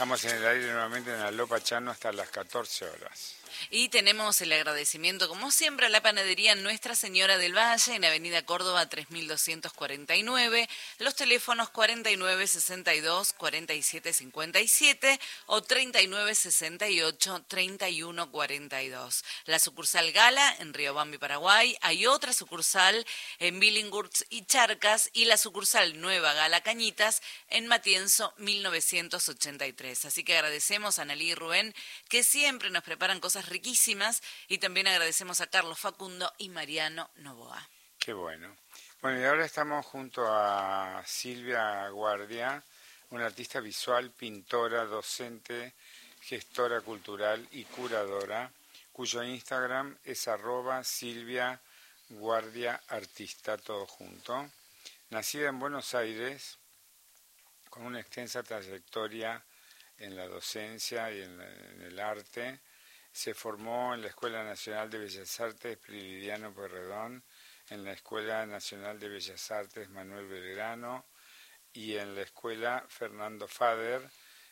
Estamos en el aire nuevamente en Aló Pachano hasta las 14 horas. Y tenemos el agradecimiento, como siempre, a la panadería Nuestra Señora del Valle, en Avenida Córdoba 3249, los teléfonos 4962-4757 o 3968-3142. La sucursal Gala en Riobambi, Paraguay, hay otra sucursal en Billinghurst y Charcas, y la sucursal Nueva Gala Cañitas en Matienzo 1983. Así que agradecemos a Analí y Rubén, que siempre nos preparan cosas riquísimas, y también agradecemos a Carlos Facundo y Mariano Novoa. Qué bueno. Bueno, y ahora estamos junto a Silvia Guardia, una artista visual, pintora, docente, gestora cultural y curadora, cuyo Instagram es @Silvia Guardia Artista, todo junto. Nacida en Buenos Aires, con una extensa trayectoria en la docencia y en el arte, se formó en la Escuela Nacional de Bellas Artes Prilidiano Pueyrredón, en la Escuela Nacional de Bellas Artes Manuel Belgrano y en la Escuela Fernando Fader,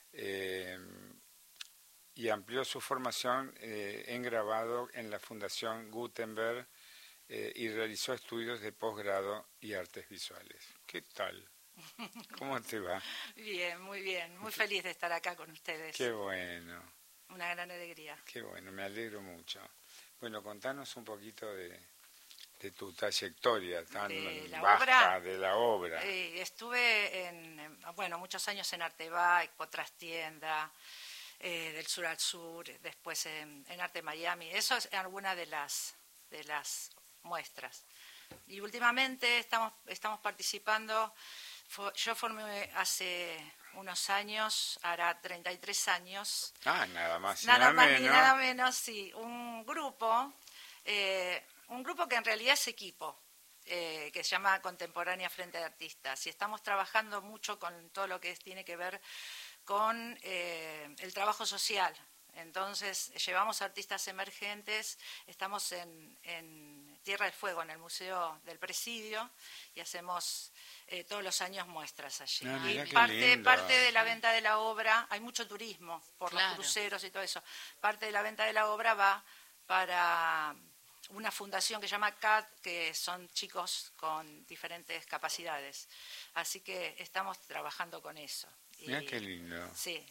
y amplió su formación en grabado en la Fundación Gutenberg y realizó estudios de posgrado y artes visuales. ¿Qué tal? ¿Cómo te va? Bien, muy feliz de estar acá con ustedes. Qué bueno. Una gran alegría. Qué bueno, me alegro mucho. Bueno, contanos un poquito de tu trayectoria tan vasta, de la obra. Estuve muchos años en Arteba, Expo Trastienda, del sur al sur, después en Arte Miami. Eso es alguna de las muestras. Y últimamente estamos participando. Yo formé hace unos años, hará 33 años. Nada más ni nada menos, sí. Un grupo que en realidad es equipo, que se llama Contemporánea Frente de Artistas. Y estamos trabajando mucho con todo lo que tiene que ver con el trabajo social. Entonces, llevamos artistas emergentes, estamos en Tierra del Fuego, en el Museo del Presidio, y hacemos todos los años muestras allí. Y parte de la venta de la obra, hay mucho turismo por los cruceros y todo eso, parte de la venta de la obra va para una fundación que se llama CAD, que son chicos con diferentes capacidades. Así que estamos trabajando con eso. Mira qué lindo. Sí.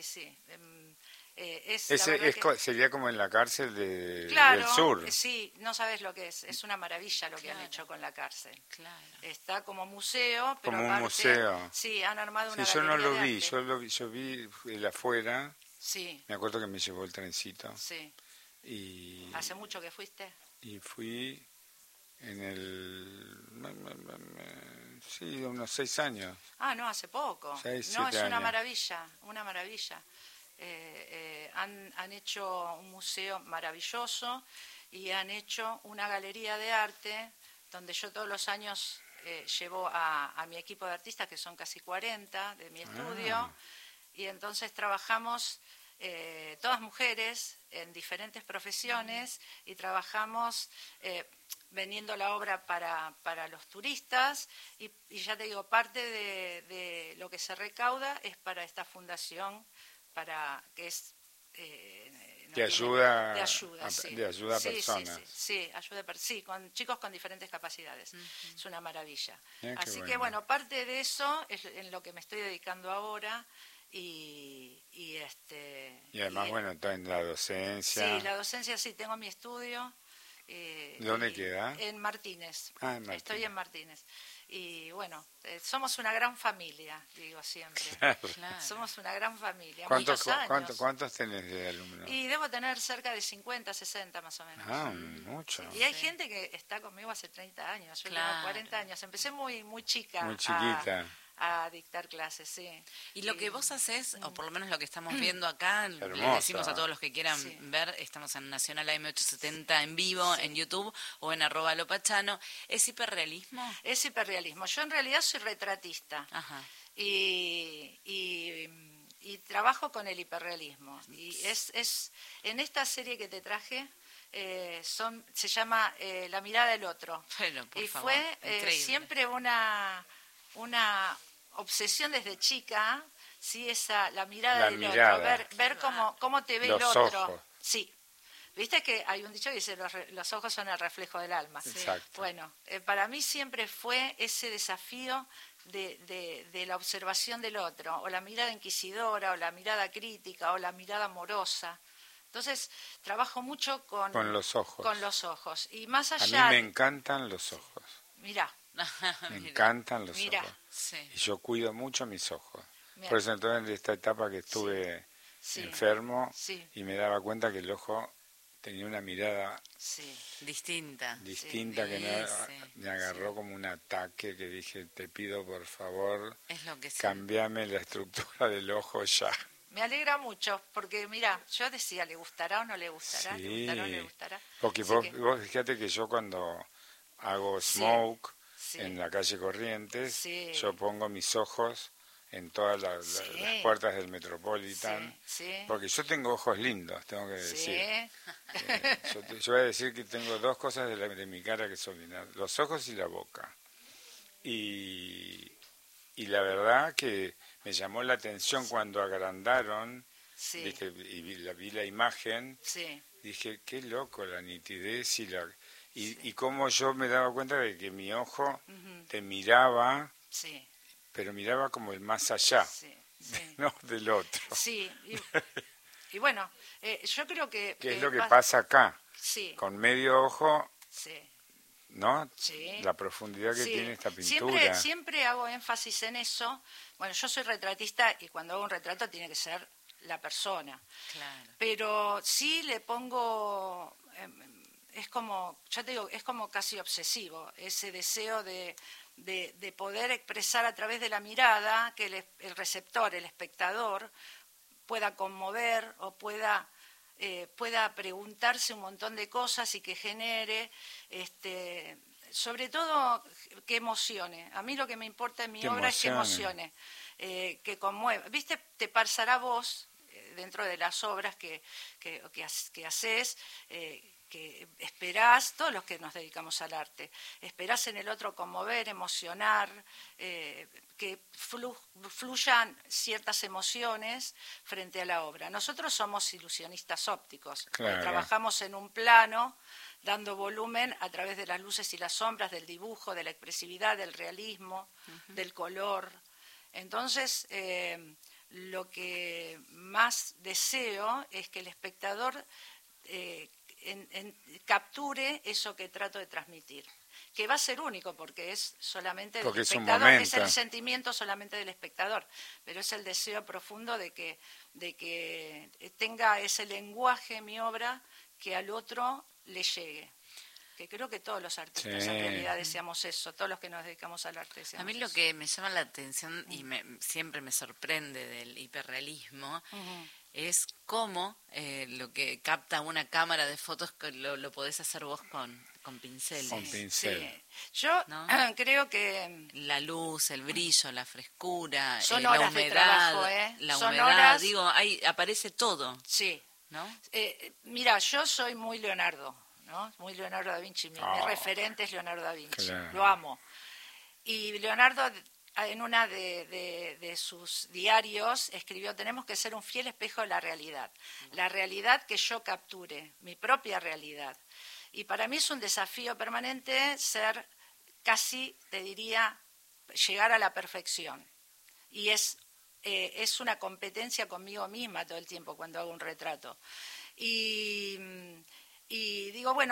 Sería como en la cárcel del sur. Sí, no sabes lo que es una maravilla lo que han hecho con la cárcel. Claro. Está como museo, pero como un museo. Sí, han armado una yo no lo vi, arte. yo vi el afuera. Sí. Me acuerdo que me llevó el trencito. Sí. Y ¿Hace mucho que fuiste? Y fui en unos 6 años. No, hace poco. 6, no, es 7 una años. maravilla. Han hecho un museo maravilloso y han hecho una galería de arte donde yo todos los años llevo a mi equipo de artistas, que son casi 40 de mi estudio, y entonces trabajamos todas mujeres en diferentes profesiones y trabajamos vendiendo la obra para los turistas y ya te digo, parte de lo que se recauda es para esta fundación, que es de ayuda a personas. Sí, con chicos con diferentes capacidades. Uh-huh. Es una maravilla. Así que parte de eso es en lo que me estoy dedicando ahora. Y además, en la docencia. Sí, la docencia sí, tengo mi estudio. ¿Dónde queda? En Martínez. En Martínez. Estoy en Martínez. Y somos una gran familia, digo siempre. Claro. Somos una gran familia. ¿Cuántos tenés de alumnos? Y debo tener cerca de 50, 60 más o menos. Mucho. Sí. Y hay gente que está conmigo hace 30 años, yo tengo 40 años. Empecé muy chica. Muy chiquita. A dictar clases, sí. Y lo que vos haces, o por lo menos lo que estamos viendo acá, le hermosa. decimos a todos los que quieran ver, estamos en Nacional AM870 en vivo, en YouTube o en @lopachano, ¿es hiperrealismo? Es hiperrealismo. Yo en realidad soy retratista. Ajá. Y trabajo con el hiperrealismo. Y es en esta serie que te traje, se llama La mirada del otro. Bueno, por favor, fue siempre una obsesión desde chica sí, la mirada La del mirada. otro, ver cómo te ve el Los otro. ojos. Sí. Viste que hay un dicho que dice los ojos son el reflejo del alma. Exacto. Bueno, para mí siempre fue ese desafío de la observación del otro, o la mirada inquisidora, o la mirada crítica, o la mirada amorosa. Entonces, trabajo mucho Con los ojos. Con los ojos. Y más A allá... mí me encantan los ojos. Mirá. Me encantan los Mirá. ojos. Sí. Y yo cuido mucho mis ojos. Mirá. Por eso entonces en esta etapa que estuve enfermo y me daba cuenta que el ojo tenía una mirada distinta que me agarró como un ataque, que dije, te pido por favor, cambiame la estructura del ojo ya. Me alegra mucho, porque mira, yo decía, ¿le gustará o no le gustará? Sí, ¿Le gustará o no le gustará? Porque vos fíjate que yo cuando hago smoke en la calle Corrientes, yo pongo mis ojos en todas las puertas del Metropolitan, porque yo tengo ojos lindos, tengo que decir. Yo voy a decir que tengo dos cosas de mi cara que son lindas, los ojos y la boca. Y la verdad que me llamó la atención cuando agrandaron, ¿viste? Y vi la imagen, dije, qué loco la nitidez y cómo yo me daba cuenta de que mi ojo te miraba, pero miraba como el más allá, no del otro. Sí, y bueno, yo creo que... ¿Qué es lo que pasa acá? Con medio ojo, ¿no? La profundidad que tiene esta pintura. Siempre hago énfasis en eso. Bueno, yo soy retratista y cuando hago un retrato tiene que ser la persona. Claro. Pero sí le pongo... es como, ya te digo, es como casi obsesivo, ese deseo de poder expresar a través de la mirada que el receptor, el espectador, pueda conmover o pueda preguntarse un montón de cosas y que genere, sobre todo, que emocione. A mí lo que me importa en mi obra es que emocione, que conmueva. ¿Viste? Te pasará vos, dentro de las obras que haces, que esperás, todos los que nos dedicamos al arte, esperás en el otro conmover, emocionar, que fluyan ciertas emociones frente a la obra. Nosotros somos ilusionistas ópticos, trabajamos en un plano, dando volumen a través de las luces y las sombras, del dibujo, de la expresividad, del realismo, del color. Entonces, lo que más deseo es que el espectador capture eso que trato de transmitir, que va a ser único porque es solamente del espectador, es el sentimiento solamente del espectador, pero es el deseo profundo de que tenga ese lenguaje mi obra que al otro le llegue. Que creo que todos los artistas en realidad deseamos eso, todos los que nos dedicamos al arte deseamos eso. A mí lo que me llama la atención y siempre me sorprende del hiperrealismo es cómo lo que capta una cámara de fotos que lo podés hacer vos con pinceles. Con pincel. Yo creo que... La luz, el brillo, la frescura, son la horas humedad, de trabajo, la son humedad, horas... digo, aparece todo. Sí. ¿No? Mira, yo soy muy Leonardo, ¿no? Muy Leonardo da Vinci, mi referente es Leonardo da Vinci, lo amo. Y Leonardo, en una de sus diarios, escribió, tenemos que ser un fiel espejo de la realidad que yo capture, mi propia realidad. Y para mí es un desafío permanente ser casi, te diría, llegar a la perfección. Y es una competencia conmigo misma todo el tiempo cuando hago un retrato. Y digo, bueno,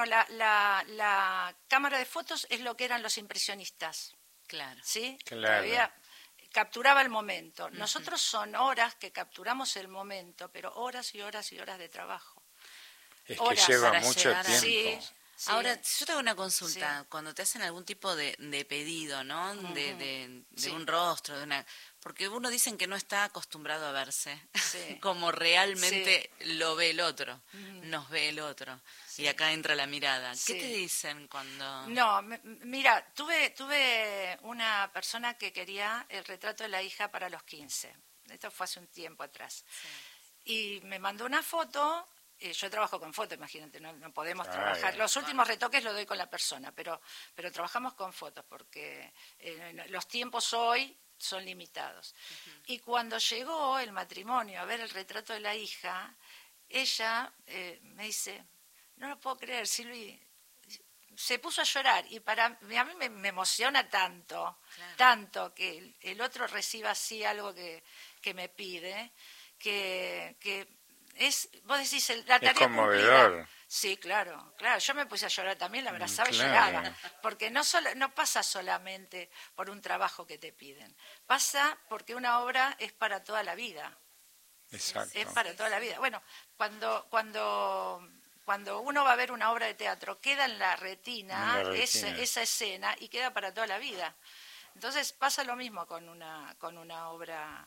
la cámara de fotos es lo que eran los impresionistas. Claro. ¿Sí? Claro. Todavía capturaba el momento. Nosotros son horas que capturamos el momento, pero horas y horas y horas de trabajo. Es que lleva mucho tiempo. Sí. Ahora, yo te hago una consulta. Cuando te hacen algún tipo de pedido, ¿no? De un rostro, porque uno dicen que no está acostumbrado a verse como realmente lo ve el otro, nos ve el otro. Y acá entra la mirada. ¿Qué te dicen cuando...? No, mira, tuve una persona que quería el retrato de la hija para los 15. Esto fue hace un tiempo atrás. Y me mandó una foto. Yo trabajo con fotos, imagínate, no podemos trabajar. Los últimos retoques los doy con la persona, pero trabajamos con fotos porque los tiempos hoy son limitados. Y cuando llegó el matrimonio a ver el retrato de la hija, ella me dice, no lo puedo creer, Silvi, se puso a llorar y a mí me emociona tanto, tanto que el otro reciba así algo que me pide, que es, vos decís, la tarea es conmovedor. cumplida. Sí, claro, yo me puse a llorar también, la abrazaba y Claro. lloraba, porque no pasa solamente por un trabajo que te piden, pasa porque una obra es para toda la vida. Exacto. Es para toda la vida. Bueno, cuando uno va a ver una obra de teatro, queda en la retina, esa escena y queda para toda la vida. Entonces pasa lo mismo con una obra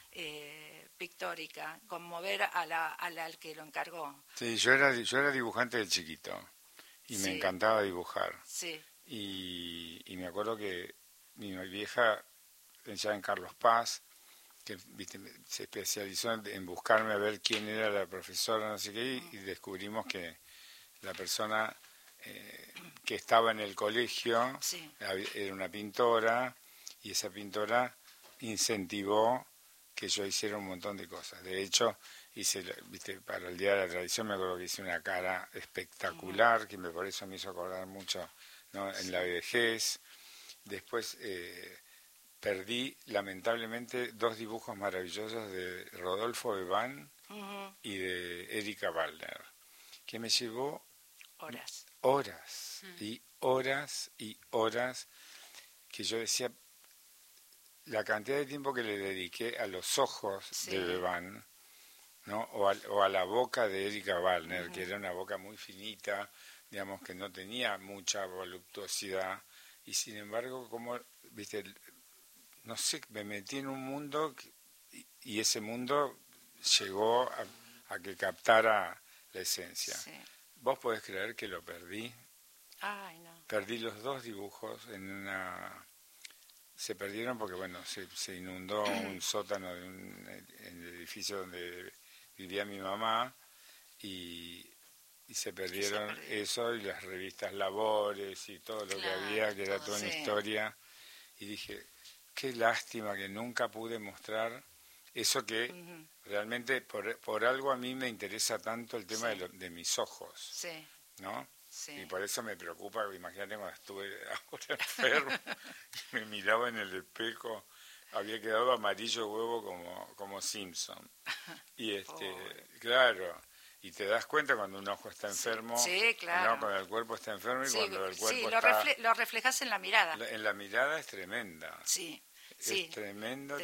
pictórica, conmover al que lo encargó. Sí, yo era dibujante de chiquito y me encantaba dibujar. Sí. Y me acuerdo que mi vieja, ya en Carlos Paz, que se especializó en buscarme a ver quién era la profesora, no sé qué, y descubrimos que la persona que estaba en el colegio era una pintora, y esa pintora incentivó que yo hiciera un montón de cosas. De hecho, para el Día de la Tradición me acuerdo que hice una cara espectacular, que por eso me hizo acordar mucho, ¿no? En la vejez. Después perdí lamentablemente 2 dibujos maravillosos de Rodolfo Bebán y de Erika Waldner, que me llevó horas y horas y horas, que yo decía, la cantidad de tiempo que le dediqué a los ojos de Bebán, ¿no? o a la boca de Erika Waldner, que era una boca muy finita, digamos, que no tenía mucha voluptuosidad, y sin embargo, como, viste, no sé, me metí en un mundo y ese mundo llegó a que captara la esencia. Sí. ¿Vos podés creer que lo perdí? Ay, no. Perdí los 2 dibujos se perdieron porque, bueno, se inundó un sótano en el edificio donde vivía mi mamá y se perdieron eso y las revistas Labores y todo lo que había, que era toda una historia. Y dije, qué lástima que nunca pude mostrar eso que realmente por algo a mí me interesa tanto el tema de mis ojos, ¿no? Sí. Y por eso me preocupa, imagínate cuando estuve ahora enfermo y me miraba en el espejo, había quedado amarillo huevo como Simpson. Y claro, y te das cuenta cuando un ojo está enfermo, claro. ¿no? Cuando el cuerpo está enfermo y cuando el cuerpo lo reflejas en la mirada. En la mirada es tremenda. Sí. Es tremendo.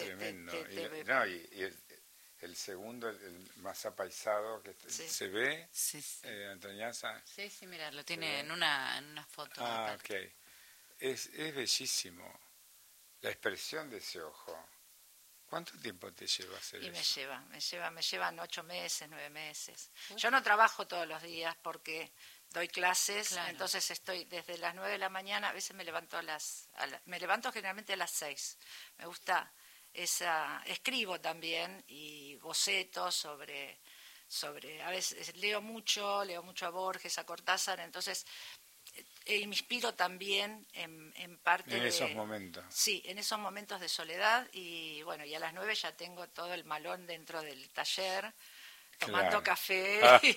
Y el segundo, el más apaisado, que se ve, Antoñaza. Sí, mira, lo tiene en una foto. Ah, ok. Es bellísimo. La expresión de ese ojo. ¿Cuánto tiempo te lleva hacer eso? Me llevan 8 meses, 9 meses. Yo no trabajo todos los días porque doy clases, entonces estoy desde las 9 de la mañana, a veces me levanto generalmente a las 6. Me gusta escribo también y bocetos sobre a veces leo mucho a Borges, a Cortázar, entonces me inspiro también en parte en esos momentos. Sí, en esos momentos de soledad y bueno, y a las 9 ya tengo todo el malón dentro del taller, tomando café,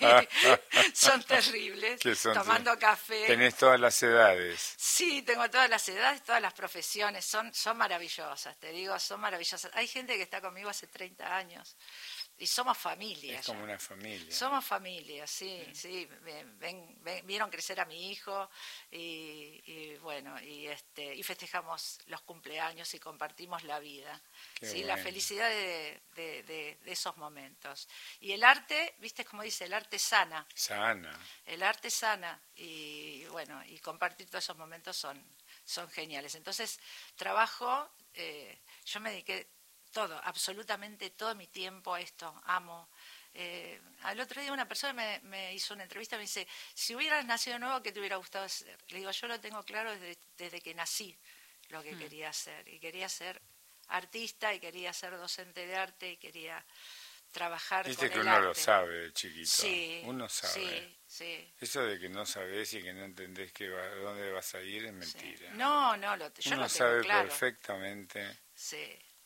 son terribles, tomando café. Tenés todas las edades. Sí, tengo todas las edades, todas las profesiones, son maravillosas, te digo, son maravillosas. Hay gente que está conmigo hace 30 años y somos familia. Es como una familia. Somos familia, sí. Vieron crecer a mi hijo y bueno, y festejamos los cumpleaños y compartimos la vida. Qué sí, bueno. La felicidad de esos momentos. Y el arte, viste como dice, el arte sana. El arte sana y bueno, y compartir todos esos momentos son geniales. Entonces, trabajo, yo me dediqué absolutamente todo mi tiempo a esto, amo. Al otro día una persona me hizo una entrevista y me dice, si hubieras nacido de nuevo, ¿qué te hubiera gustado hacer? Le digo, yo lo tengo claro desde que nací lo que quería hacer. Y quería ser artista y quería ser docente de arte y quería trabajar Viste con que el uno arte. Lo sabe, chiquito. Sí, uno sabe. Sí. Eso de que no sabés y que no entendés dónde vas a ir es mentira. Sí. No, yo uno lo tengo sabe claro. perfectamente. Sí.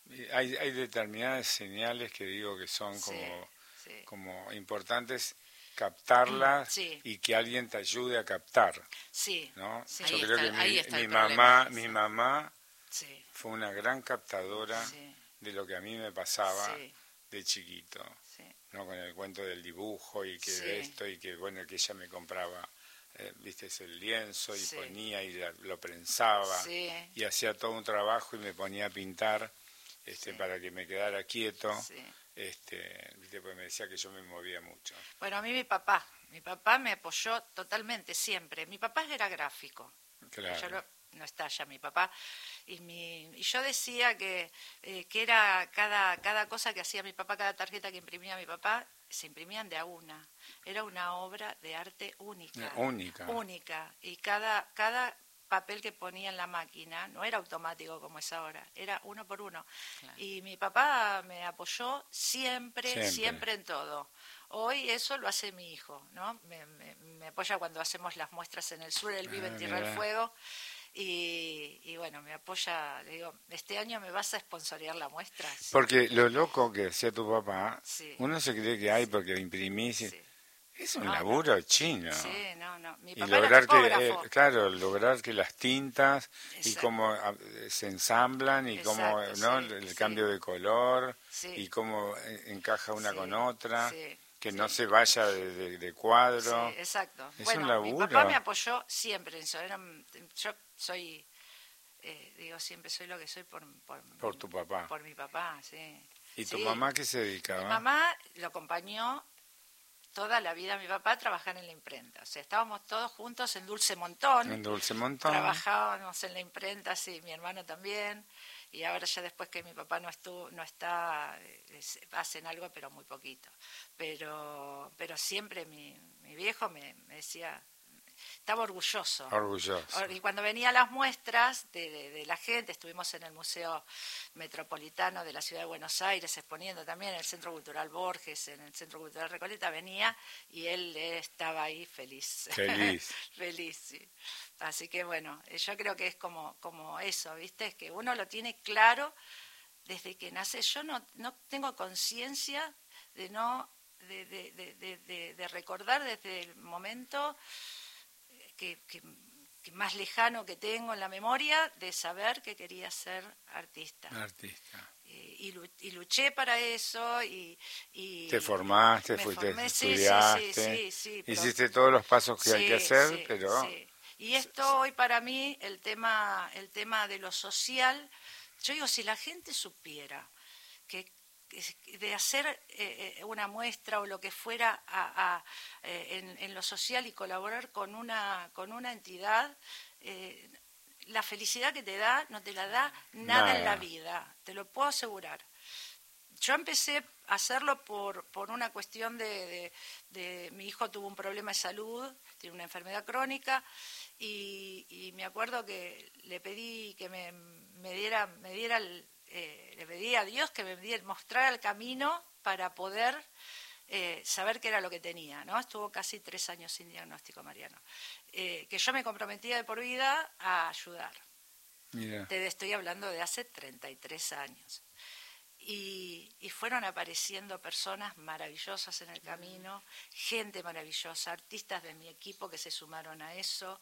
Hay determinadas señales que digo que son sí. como importantes captarlas Sí. y que alguien te ayude a captar, Sí, ¿no? sí. Yo Ahí creo está- ahí que está mi el problema. mamá sí, fue una gran captadora sí, de lo que a mí me pasaba sí, de chiquito, sí, ¿no? Con el cuento del dibujo y que Sí. esto y que bueno, que ella me compraba, viste, ese lienzo y Sí. ponía y lo prensaba sí, y hacía todo un trabajo y me ponía a pintar Sí. para que me quedara quieto, sí. viste, pues me decía que yo me movía mucho. Bueno, a mí mi papá me apoyó totalmente, siempre. Mi papá era gráfico. Claro. No está ya mi papá. Y yo decía que era cada cosa que hacía mi papá, cada tarjeta que imprimía mi papá, se imprimían de a una. Era una obra de arte única. Única. Única. Y cada papel que ponía en la máquina no era automático como es ahora, era uno por uno. Claro. Y mi papá me apoyó siempre en todo. Hoy eso lo hace mi hijo, ¿no? Me apoya cuando hacemos las muestras en el sur, él vive en Tierra del Mirá. Fuego. Y bueno, me apoya, le digo, ¿este año me vas a sponsorear la muestra? Sí. Porque lo loco que hacía tu papá, Sí. uno se cree que hay porque imprimís, Sí. es un No, laburo chino. Sí, no. Mi Y papá era lograr tipógrafo. claro, lograr que las tintas y Exacto. cómo se ensamblan y cómo, Exacto, ¿no? sí, El sí. cambio de color Sí. y cómo encaja una Sí, con otra, sí, que sí. no se vaya de cuadro. Sí, exacto. Es Bueno, un laburo. mi papá me apoyó siempre en eso. Yo soy, digo, siempre soy lo que soy por Tu papá. Por mi papá, sí. ¿Y tu Sí. mamá qué se dedicaba? Mi mamá lo acompañó toda la vida a mi papá a trabajar en la imprenta. O sea, estábamos todos juntos en Dulce Montón. En Dulce Montón. Trabajábamos en la imprenta, sí, mi hermano también. Y ahora ya después que mi papá no está, hacen algo, pero muy poquito. Pero siempre mi viejo me decía, estaba orgulloso. Orgulloso. Y cuando venía a las muestras de la gente, estuvimos en el Museo Metropolitano de la Ciudad de Buenos Aires exponiendo también en el Centro Cultural Borges, en el Centro Cultural Recoleta, venía y él estaba ahí feliz. Feliz. Feliz, sí. Así que bueno, yo creo que es como eso, ¿viste? Es que uno lo tiene claro desde que nace. Yo no tengo conciencia de de recordar desde el momento que más lejano que tengo en la memoria de saber que quería ser artista. Y luché para eso y te formaste, estudiaste, sí, hiciste todos los pasos que hay que hacer, sí, pero... Sí. Y esto hoy para mí, el tema de lo social, yo digo, si la gente supiera que de hacer una muestra o lo que fuera en lo social y colaborar con una entidad, la felicidad que te da no te la da nada en la vida, te lo puedo asegurar. Yo empecé a hacerlo por una cuestión de mi hijo tuvo un problema de salud, tiene una enfermedad crónica y me acuerdo que le pedí que me diera le pedí a Dios que me mostrara el camino para poder saber qué era lo que tenía, ¿no? Estuvo casi 3 años sin diagnóstico, Mariano. Que yo me comprometía de por vida a ayudar. Mira. Te estoy hablando de hace 33 años. Y fueron apareciendo personas maravillosas en el camino, gente maravillosa, artistas de mi equipo que se sumaron a eso,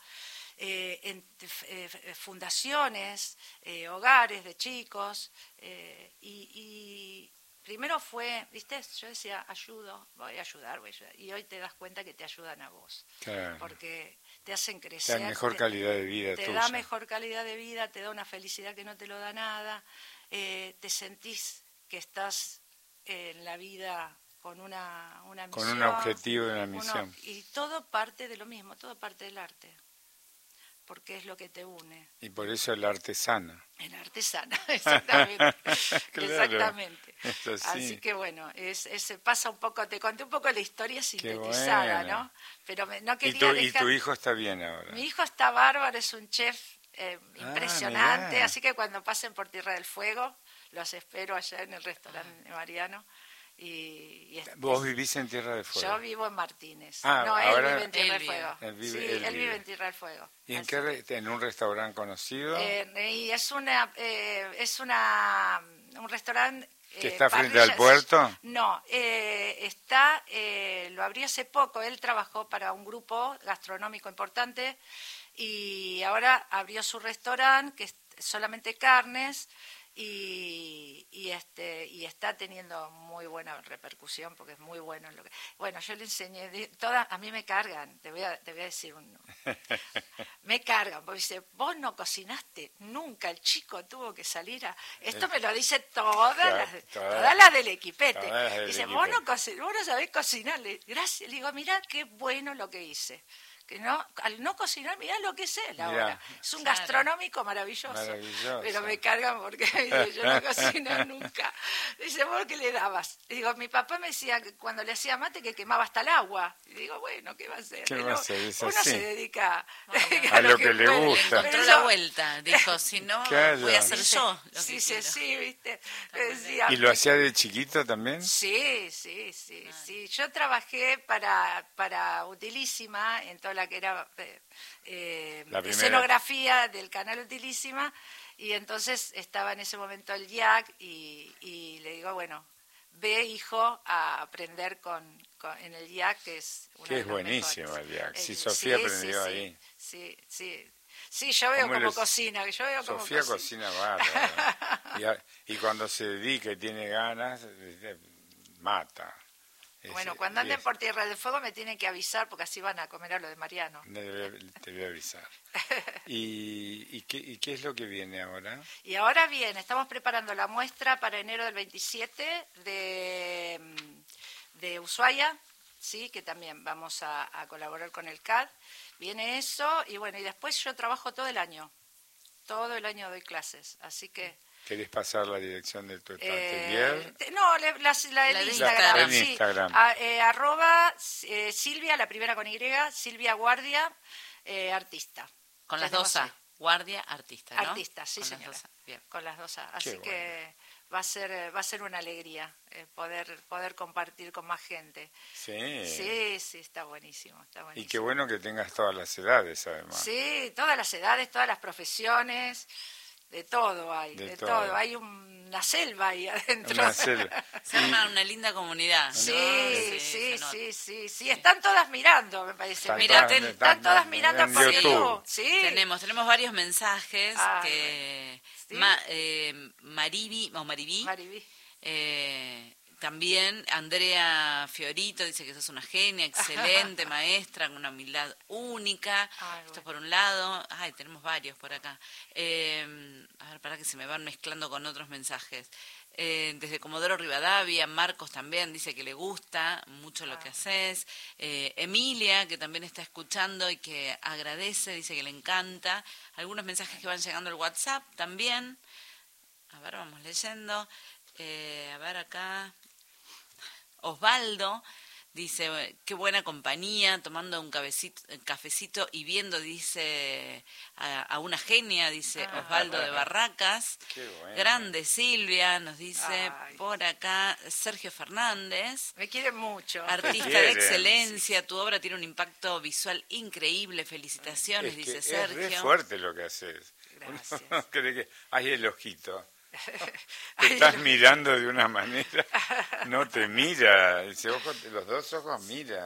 fundaciones, hogares de chicos, y primero fue, ¿viste? Yo decía, voy a ayudar, y hoy te das cuenta que te ayudan a vos, claro. Porque te hacen crecer. Te da mejor calidad de vida te tuya. da mejor calidad de vida, te da una felicidad que no te lo da nada, te sentís que estás en la vida con una misión. Con un objetivo y una misión. Y todo parte de lo mismo, todo parte del arte, porque es lo que te une. Y por eso el arte sana. El arte sana, exactamente. Claro, exactamente. Eso sí. Así que bueno, pasa un poco, te conté un poco la historia sintetizada, bueno. ¿no? Pero no quería ¿Y tu hijo está bien ahora? Mi hijo está bárbaro, es un chef impresionante, mirá. así que cuando pasen por Tierra del Fuego, los espero allá en el restaurante de Mariano. ¿Vos vivís en Tierra del Fuego? Yo vivo en Martínez. No, él ahora vive en Tierra del Fuego. Él Él vive en Tierra del Fuego. ¿Y en un restaurante conocido? Y es un restaurante... ¿Que está frente al puerto? No, lo abrió hace poco. Él trabajó para un grupo gastronómico importante y ahora abrió su restaurante, que es solamente carnes, y está teniendo muy buena repercusión porque es muy bueno en lo que... Bueno, yo le enseñé, a mí me cargan, te voy a decir me cargan, porque dice, vos no cocinaste nunca, el chico tuvo que salir a... Esto me lo dice todas las del equipete. Dice, vos no sabés cocinar. Gracias, le digo, mirá qué bueno lo que hice. Que al no cocinar, mirá lo que es él ahora. Es un gastronómico maravilloso. Pero me cargan porque dice, yo no cocino nunca. Dice, ¿vos qué le dabas? Y digo, mi papá me decía que cuando le hacía mate que quemaba hasta el agua. Y digo, bueno, ¿qué va a hacer? Uno se dedica a lo que le gusta. Encontró la vuelta, dijo, si no, voy a hacer yo lo que quiero. Sí, ¿viste? Decía, ¿Y lo hacía de chiquito también? Sí. Yo trabajé para Utilísima, en toda la que era escenografía del canal Utilísima, y entonces estaba en ese momento el IAC y le digo, bueno, ve, hijo, a aprender en el IAC, que es una de las buenísimo mejores. El IAC. Sí, Sofía aprendió ahí. Sí, yo veo cómo cocina. Sofía cocina bárbaro. Y cuando se dedica y tiene ganas, mata. Bueno, cuando anden por Tierra del Fuego me tienen que avisar porque así van a comer a lo de Mariano. Te voy a avisar. ¿Y qué es lo que viene ahora? Y ahora viene, estamos preparando la muestra para enero del 27 de Ushuaia, sí, que también vamos a colaborar con el CAD. Viene eso y bueno, y después yo trabajo todo el año doy clases, así que... ¿Querés pasar la dirección de tu atelier? No, la de Instagram. Sí. Instagram. @ Silvia, la primera con Y, Silvia Guardia, artista. Con las dos A, Guardia, artista, ¿no? Artista, sí, con señora. Bien. Con las dos A. Así que va a ser una alegría poder compartir con más gente. Sí, está buenísimo. Y qué bueno que tengas todas las edades, además. Sí, todas las edades, todas las profesiones. De todo hay, de todo. Hay una selva ahí adentro. Una selva. Se arma una linda comunidad. Sí. Están todas mirando, me parece. Están todas mirando por YouTube. Sí. Tenemos varios mensajes que Mariví. También Andrea Fiorito dice que sos una genia, excelente maestra, con una humildad única. Esto por un lado. Tenemos varios por acá. A ver, para que se me van mezclando con otros mensajes. Desde Comodoro Rivadavia, Marcos también dice que le gusta mucho lo que haces. Emilia, que también está escuchando y que agradece, dice que le encanta. Algunos mensajes que van llegando al WhatsApp también. A ver, vamos leyendo. A ver acá. Osvaldo dice, qué buena compañía, tomando un cafecito y viendo, dice, a una genia, dice Osvaldo de Barracas. Qué bueno. Grande Silvia, nos dice por acá Sergio Fernández. Me quiere mucho. Artista de excelencia, tu obra tiene un impacto visual increíble, felicitaciones, dice Sergio. Es re fuerte lo que haces. Gracias. Uno cree que hay el ojito. Te estás mirando de una manera, no te mira, los dos ojos mira.